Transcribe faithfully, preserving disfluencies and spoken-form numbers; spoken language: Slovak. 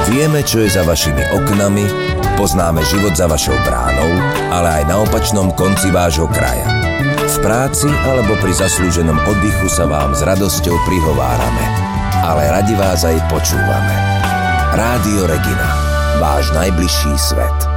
Vieme, čo je za vašimi oknami, poznáme život za vašou bránou, ale aj na opačnom konci vášho kraja. V práci alebo pri zaslúženom oddychu sa vám s radosťou prihovárame, ale radi vás aj počúvame. Rádio Regina, váš najbližší svet.